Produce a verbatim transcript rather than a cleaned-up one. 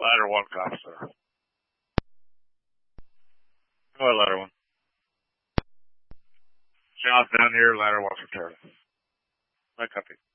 Ladder one, copy, sir. Go ahead, ladder one. Sean's down here, ladder one for Charlie. I copy.